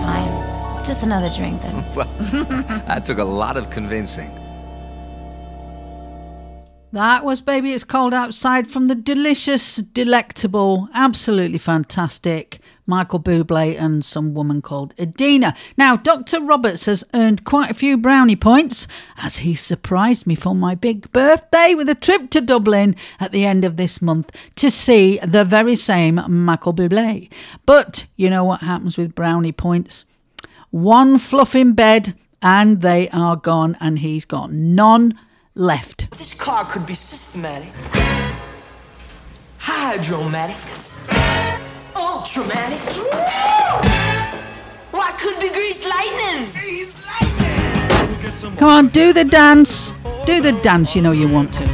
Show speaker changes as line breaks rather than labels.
fine. Just another drink then.
Well, that took a lot of convincing.
That was Baby It's Cold Outside from the delicious, delectable, absolutely fantastic Michael Bublé and some woman called Edina. Now, Dr. Roberts has earned quite a few brownie points as he surprised me for my big birthday with a trip to Dublin at the end of this month to see the very same Michael Bublé. But you know what happens with brownie points? One fluff in bed and they are gone, and he's got none left.
This car could be systematic, hydromatic, ultramatic. Why could be grease lightning?
Come on, do the dance. Do the dance, you know you want to.